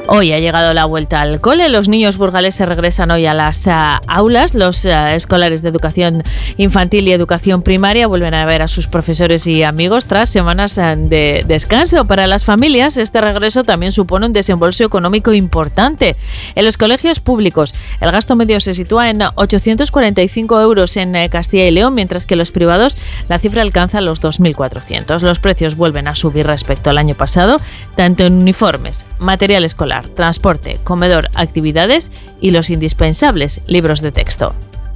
Hoy ha llegado la vuelta al cole. Los niños burgaleses regresan hoy a las aulas. Los escolares de educación infantil y educación primaria vuelven a ver a sus profesores y amigos tras semanas de descanso. Para las familias, este regreso también supone un desembolso económico importante. En los colegios públicos, el gasto medio se sitúa en 845 euros en Castilla y León, mientras que en los privados la cifra alcanza los 2.400. Los precios vuelven a subir respecto al año pasado, tanto en uniformes, material escolar, transporte, comedor, actividades y los indispensables libros de texto.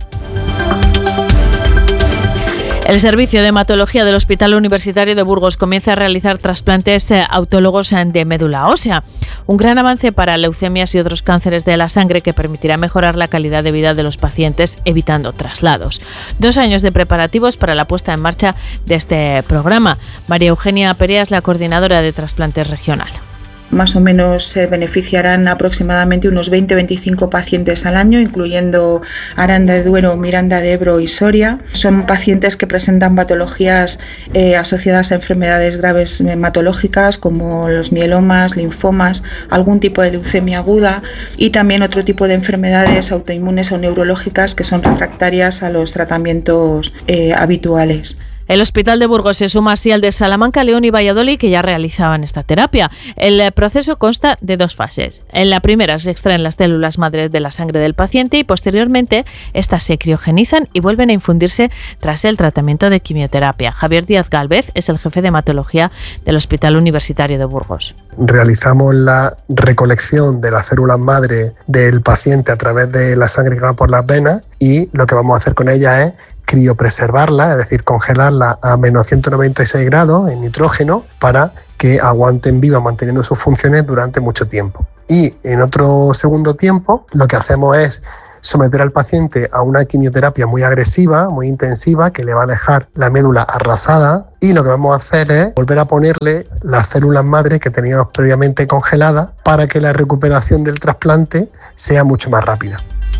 El Servicio de Hematología del Hospital Universitario de Burgos comienza a realizar trasplantes autólogos de médula ósea. Un gran avance para leucemias y otros cánceres de la sangre que permitirá mejorar la calidad de vida de los pacientes evitando traslados. 2 años de preparativos para la puesta en marcha de este programa. María Eugenia Perea es la coordinadora de trasplantes regional. Más o menos se beneficiarán aproximadamente unos 20-25 pacientes al año, incluyendo Aranda de Duero, Miranda de Ebro y Soria. Son pacientes que presentan patologías asociadas a enfermedades graves hematológicas como los mielomas, linfomas, algún tipo de leucemia aguda y también otro tipo de enfermedades autoinmunes o neurológicas que son refractarias a los tratamientos habituales. El Hospital de Burgos se suma así al de Salamanca, León y Valladolid, que ya realizaban esta terapia. El proceso consta de 2 fases. En la primera se extraen las células madre de la sangre del paciente y posteriormente estas se criogenizan y vuelven a infundirse tras el tratamiento de quimioterapia. Javier Díaz Gálvez es el jefe de hematología del Hospital Universitario de Burgos. Realizamos la recolección de las células madre del paciente a través de la sangre que va por las venas y lo que vamos a hacer con ella es criopreservarla, es decir, congelarla a menos 196 grados en nitrógeno para que aguanten viva manteniendo sus funciones durante mucho tiempo. Y en otro segundo tiempo lo que hacemos es someter al paciente a una quimioterapia muy agresiva, muy intensiva, que le va a dejar la médula arrasada y lo que vamos a hacer es volver a ponerle las células madre que teníamos previamente congeladas para que la recuperación del trasplante sea mucho más rápida.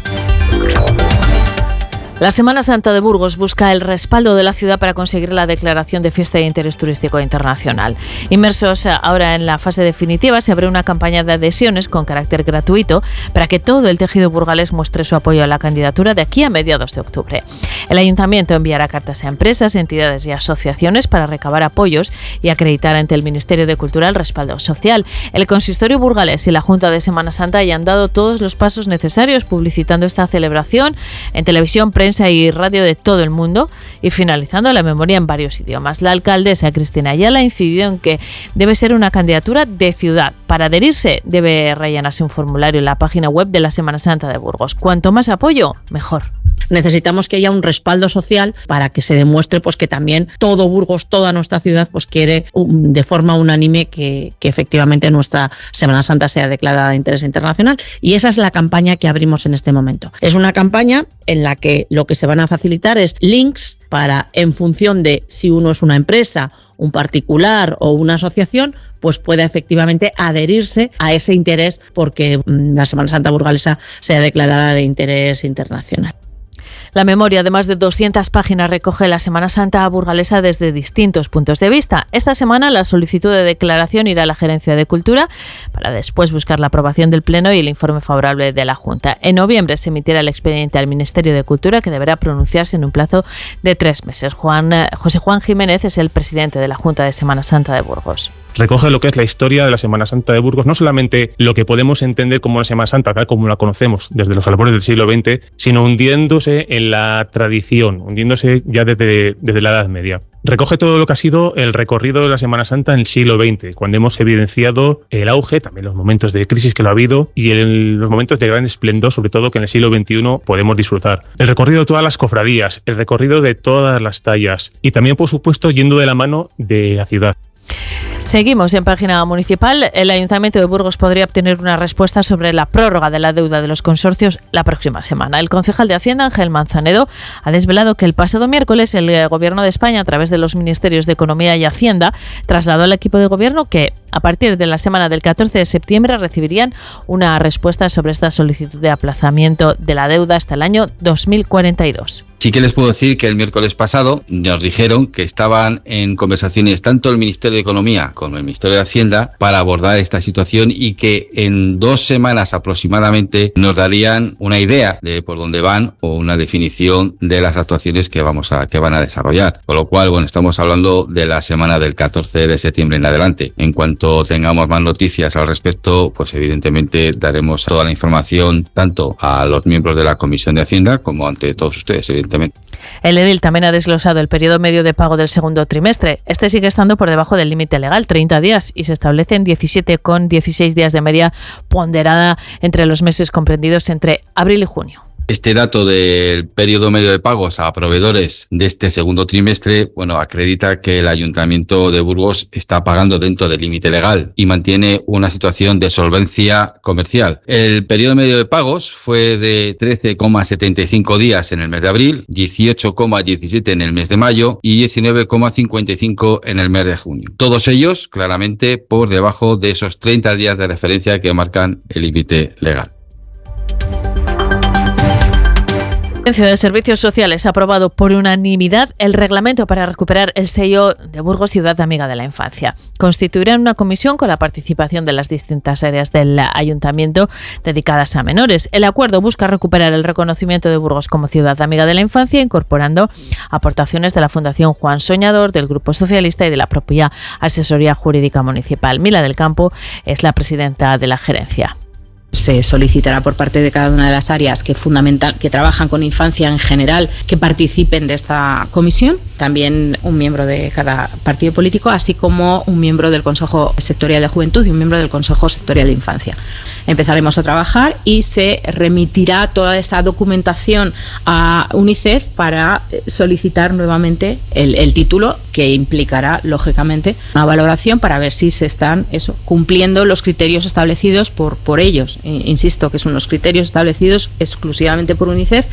La Semana Santa de Burgos busca el respaldo de la ciudad para conseguir la declaración de fiesta de interés turístico internacional. Inmersos ahora en la fase definitiva, se abre una campaña de adhesiones con carácter gratuito para que todo el tejido burgalés muestre su apoyo a la candidatura de aquí a mediados de octubre. El Ayuntamiento enviará cartas a empresas, entidades y asociaciones para recabar apoyos y acreditar ante el Ministerio de Cultura el respaldo social. El Consistorio burgalés y la Junta de Semana Santa ya han dado todos los pasos necesarios publicitando esta celebración en televisión, prensa y radio de todo el mundo y finalizando la memoria en varios idiomas. La alcaldesa Cristina Ayala ha incidido en que debe ser una candidatura de ciudad. Para adherirse debe rellenarse un formulario en la página web de la Semana Santa de Burgos. Cuanto más apoyo, mejor. Necesitamos que haya un respaldo social para que se demuestre pues que también todo Burgos, toda nuestra ciudad pues quiere de forma unánime que efectivamente nuestra Semana Santa sea declarada de interés internacional, y esa es la campaña que abrimos en este momento. Es una campaña en la que lo que se van a facilitar es links para, en función de si uno es una empresa, un particular o una asociación, pues pueda efectivamente adherirse a ese interés porque la Semana Santa burgalesa sea declarada de interés internacional. La memoria de más de 200 páginas recoge la Semana Santa burgalesa desde distintos puntos de vista. Esta semana la solicitud de declaración irá a la Gerencia de Cultura para después buscar la aprobación del Pleno y el informe favorable de la Junta. En noviembre se emitirá el expediente al Ministerio de Cultura, que deberá pronunciarse en un plazo de 3 meses. José Juan Jiménez es el presidente de la Junta de Semana Santa de Burgos. Recoge lo que es la historia de la Semana Santa de Burgos, no solamente lo que podemos entender como una Semana Santa, tal como la conocemos desde los albores del siglo XX, sino hundiéndose en la tradición, hundiéndose ya desde la Edad Media. Recoge todo lo que ha sido el recorrido de la Semana Santa en el siglo XX, cuando hemos evidenciado el auge, también los momentos de crisis que lo ha habido y los momentos de gran esplendor, sobre todo que en el siglo XXI podemos disfrutar. El recorrido de todas las cofradías, el recorrido de todas las tallas y también, por supuesto, yendo de la mano de la ciudad. Seguimos en página municipal. El Ayuntamiento de Burgos podría obtener una respuesta sobre la prórroga de la deuda de los consorcios la próxima semana. El concejal de Hacienda, Ángel Manzanedo, ha desvelado que el pasado miércoles el Gobierno de España, a través de los Ministerios de Economía y Hacienda, trasladó al equipo de gobierno que a partir de la semana del 14 de septiembre recibirían una respuesta sobre esta solicitud de aplazamiento de la deuda hasta el año 2042. Sí que les puedo decir que el miércoles pasado nos dijeron que estaban en conversaciones tanto el Ministerio de Economía como el Ministerio de Hacienda para abordar esta situación y que en 2 semanas aproximadamente nos darían una idea de por dónde van o una definición de las actuaciones que van a desarrollar. Con lo cual, bueno, estamos hablando de la semana del 14 de septiembre en adelante. En cuanto tengamos más noticias al respecto, pues evidentemente daremos toda la información tanto a los miembros de la Comisión de Hacienda como ante todos ustedes, evidentemente. El edil también ha desglosado el periodo medio de pago del segundo trimestre. Este sigue estando por debajo del límite legal, 30 días, y se establecen 17,16 días de media ponderada entre los meses comprendidos entre abril y junio. Este dato del periodo medio de pagos a proveedores de este segundo trimestre, bueno, acredita que el Ayuntamiento de Burgos está pagando dentro del límite legal y mantiene una situación de solvencia comercial. El periodo medio de pagos fue de 13,75 días en el mes de abril, 18,17 en el mes de mayo y 19,55 en el mes de junio. Todos ellos, claramente, por debajo de esos 30 días de referencia que marcan el límite legal. La Agencia de Servicios Sociales ha aprobado por unanimidad el reglamento para recuperar el sello de Burgos Ciudad Amiga de la Infancia. Constituirán una comisión con la participación de las distintas áreas del ayuntamiento dedicadas a menores. El acuerdo busca recuperar el reconocimiento de Burgos como Ciudad Amiga de la Infancia, incorporando aportaciones de la Fundación Juan Soñador, del Grupo Socialista y de la propia Asesoría Jurídica Municipal. Mila del Campo es la presidenta de la gerencia. Se solicitará por parte de cada una de las áreas que trabajan con infancia en general que participen de esta comisión, también un miembro de cada partido político, así como un miembro del Consejo Sectorial de Juventud y un miembro del Consejo Sectorial de Infancia. Empezaremos a trabajar y se remitirá toda esa documentación a UNICEF para solicitar nuevamente el título, que implicará, lógicamente, una valoración para ver si se están cumpliendo los criterios establecidos por ellos. Insisto que son los criterios establecidos exclusivamente por UNICEF.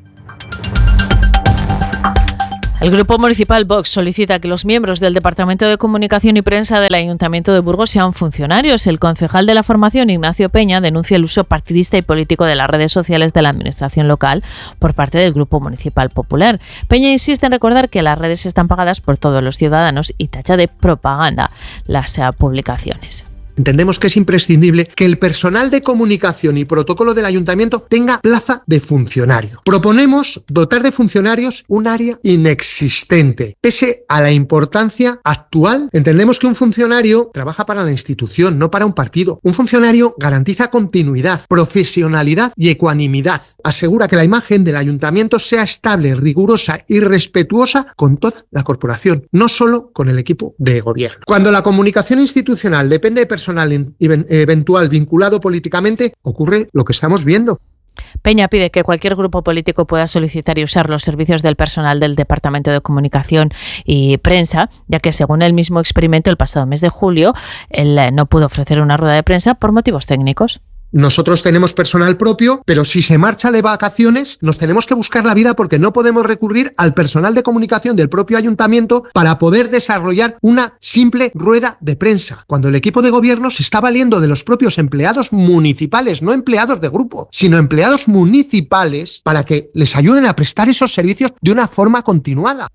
El Grupo Municipal Vox solicita que los miembros del Departamento de Comunicación y Prensa del Ayuntamiento de Burgos sean funcionarios. El concejal de la formación, Ignacio Peña, denuncia el uso partidista y político de las redes sociales de la administración local por parte del Grupo Municipal Popular. Peña insiste en recordar que las redes están pagadas por todos los ciudadanos y tacha de propaganda las publicaciones. Entendemos que es imprescindible que el personal de comunicación y protocolo del ayuntamiento tenga plaza de funcionario. Proponemos dotar de funcionarios un área inexistente. Pese a la importancia actual, entendemos que un funcionario trabaja para la institución, no para un partido. Un funcionario garantiza continuidad, profesionalidad y ecuanimidad. Asegura que la imagen del ayuntamiento sea estable, rigurosa y respetuosa con toda la corporación, no solo con el equipo de gobierno. Cuando la comunicación institucional depende de personal eventual vinculado políticamente, ocurre lo que estamos viendo. Peña pide que cualquier grupo político pueda solicitar y usar los servicios del personal del Departamento de Comunicación y Prensa, ya que según el mismo experimento el pasado mes de julio, él no pudo ofrecer una rueda de prensa por motivos técnicos. Nosotros tenemos personal propio, pero si se marcha de vacaciones, nos tenemos que buscar la vida porque no podemos recurrir al personal de comunicación del propio ayuntamiento para poder desarrollar una simple rueda de prensa. Cuando el equipo de gobierno se está valiendo de los propios empleados municipales, no empleados de grupo, sino empleados municipales para que les ayuden a prestar esos servicios de una forma continuada.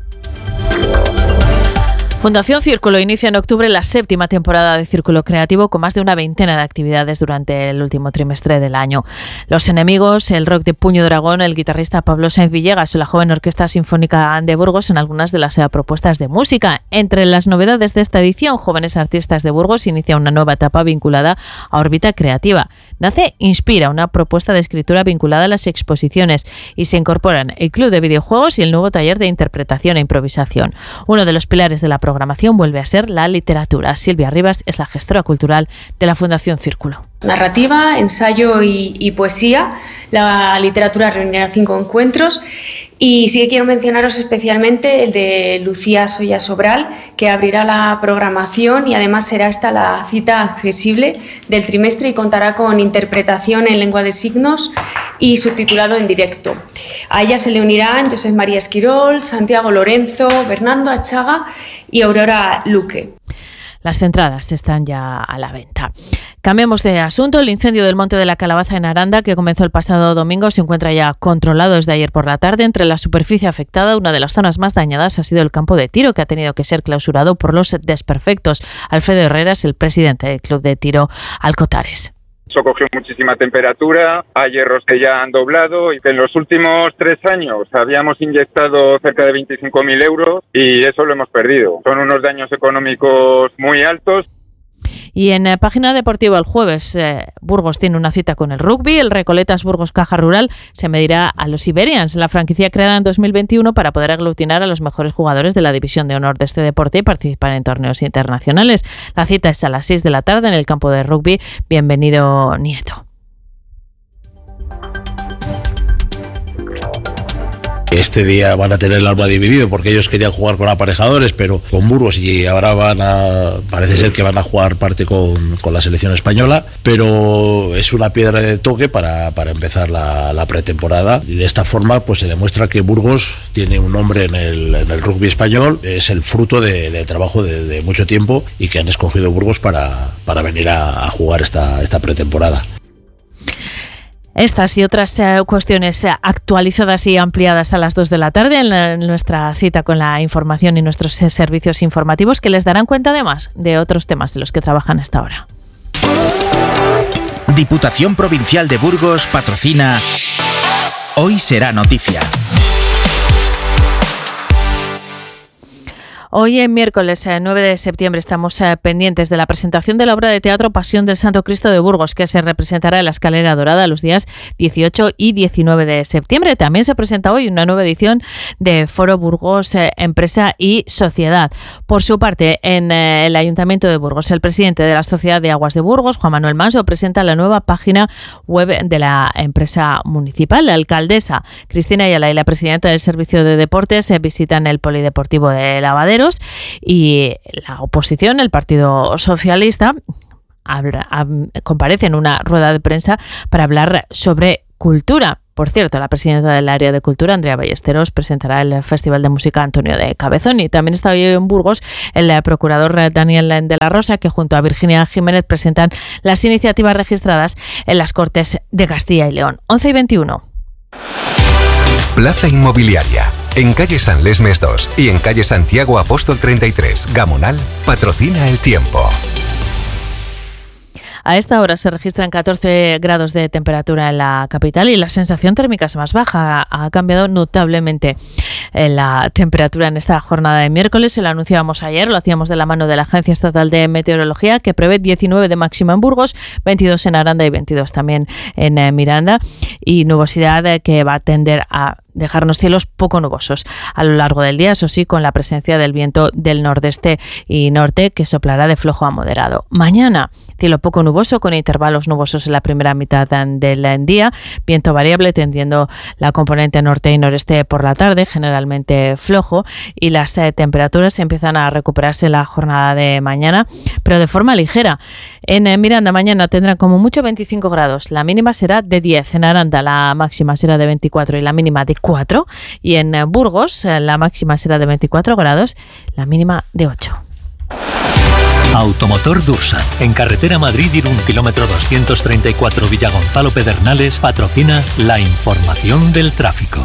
Fundación Círculo inicia en octubre la 7ª temporada de Círculo Creativo con más de una veintena de actividades durante el último trimestre del año. Los enemigos, el rock de Puño Dragón, el guitarrista Pablo Sainz Villegas o la joven Orquesta Sinfónica de Burgos son algunas de las propuestas de música. Entre las novedades de esta edición, Jóvenes Artistas de Burgos inicia una nueva etapa vinculada a Órbita Creativa. Nace Inspira, una propuesta de escritura vinculada a las exposiciones, y se incorporan el Club de Videojuegos y el nuevo taller de interpretación e improvisación. Uno de los pilares de la programación vuelve a ser la literatura. Silvia Rivas es la gestora cultural de la Fundación Círculo. Narrativa, ensayo y poesía. La literatura reunirá 5 encuentros y sí que quiero mencionaros especialmente el de Lucía Soya Sobral, que abrirá la programación y además será esta la cita accesible del trimestre y contará con interpretación en lengua de signos y subtitulado en directo. A ella se le unirán José María Esquirol, Santiago Lorenzo, Bernardo Achaga y Aurora Luque. Las entradas están ya a la venta. Cambiemos de asunto. El incendio del Monte de la Calabaza en Aranda, que comenzó el pasado domingo, se encuentra ya controlado desde ayer por la tarde. Entre la superficie afectada, una de las zonas más dañadas ha sido el campo de tiro, que ha tenido que ser clausurado por los desperfectos. Alfredo Herrera es el presidente del Club de Tiro Alcotares. Eso cogió muchísima temperatura, hay hierros que ya han doblado y que en los últimos 3 años habíamos inyectado cerca de 25.000 euros y eso lo hemos perdido. Son unos daños económicos muy altos. Y en Página Deportiva el jueves, Burgos tiene una cita con el rugby. El Recoletas Burgos Caja Rural se medirá a los Iberians, la franquicia creada en 2021 para poder aglutinar a los mejores jugadores de la división de honor de este deporte y participar en torneos internacionales. La cita es a las 6 de la tarde en el campo de rugby. Bienvenido, Nieto. Este día van a tener el alma dividido porque ellos querían jugar con aparejadores, pero con Burgos, y ahora parece ser que van a jugar parte con la selección española, pero es una piedra de toque para empezar la pretemporada, y de esta forma pues se demuestra que Burgos tiene un nombre en el rugby español, es el fruto de trabajo de mucho tiempo y que han escogido Burgos para venir a jugar esta pretemporada. Estas y otras cuestiones actualizadas y ampliadas a las 2 de la tarde en nuestra cita con la información y nuestros servicios informativos, que les darán cuenta además de otros temas de los que trabajan hasta ahora. Diputación Provincial de Burgos patrocina Hoy Será Noticia. Hoy, en miércoles 9 de septiembre, estamos pendientes de la presentación de la obra de teatro Pasión del Santo Cristo de Burgos, que se representará en la Escalera Dorada los días 18 y 19 de septiembre. También se presenta hoy una nueva edición de Foro Burgos Empresa y Sociedad. Por su parte, en el Ayuntamiento de Burgos, el presidente de la Sociedad de Aguas de Burgos, Juan Manuel Manso, presenta la nueva página web de la empresa municipal. La alcaldesa Cristina Ayala y la presidenta del Servicio de Deportes visitan el Polideportivo de Lavaderos. Y la oposición, el Partido Socialista, comparece en una rueda de prensa para hablar sobre cultura. Por cierto, la presidenta del área de cultura, Andrea Ballesteros, presentará el Festival de Música Antonio de Cabezón. Y también está hoy en Burgos el procurador Daniel de la Rosa, que junto a Virginia Jiménez presentan las iniciativas registradas en las Cortes de Castilla y León. 11 y 21. Plaza Inmobiliaria. En calle San Lesmes 2 y en calle Santiago Apóstol 33, Gamonal, patrocina el tiempo. A esta hora se registran 14 grados de temperatura en la capital y la sensación térmica es más baja. Ha cambiado notablemente la temperatura en esta jornada de miércoles. Se lo anunciábamos ayer, lo hacíamos de la mano de la Agencia Estatal de Meteorología, que prevé 19 de máxima en Burgos, 22 en Aranda y 22 también en Miranda. Y nubosidad que va a tender a dejarnos cielos poco nubosos a lo largo del día, eso sí, con la presencia del viento del nordeste y norte, que soplará de flojo a moderado. Mañana, cielo poco nuboso con intervalos nubosos en la primera mitad del día, viento variable tendiendo la componente norte y noreste por la tarde, generalmente flojo, y las temperaturas empiezan a recuperarse la jornada de mañana, pero de forma ligera. En Miranda mañana tendrán como mucho 25 grados, la mínima será de 10, en Aranda la máxima será de 24 y la mínima de 4, y en Burgos la máxima será de 24 grados, la mínima de 8. Automotor Dursa, en carretera Madrid-Irún, kilómetro 234 Villagonzalo Pedernales, patrocina la información del tráfico.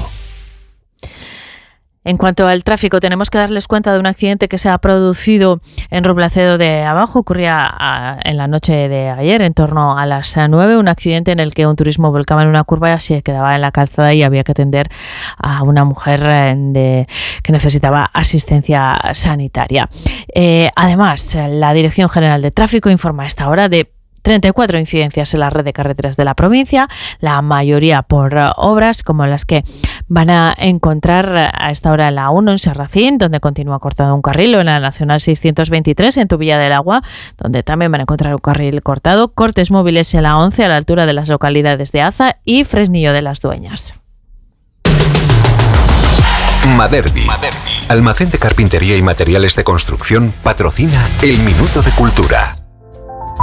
En cuanto al tráfico, tenemos que darles cuenta de un accidente que se ha producido en Robledo de Abajo. Ocurría en la noche de ayer, en torno a las 9, un accidente en el que un turismo volcaba en una curva y se quedaba en la calzada y había que atender a una mujer que necesitaba asistencia sanitaria. Además, la Dirección General de Tráfico informa a esta hora de 34 incidencias en la red de carreteras de la provincia, la mayoría por obras como las que van a encontrar a esta hora en la 1 en Serracín, donde continúa cortado un carril, o en la Nacional 623 en Tubilla del Agua, donde también van a encontrar un carril cortado, cortes móviles en la 11 a la altura de las localidades de Aza y Fresnillo de las Dueñas. Maderbi, almacén de carpintería y materiales de construcción, patrocina el Minuto de Cultura.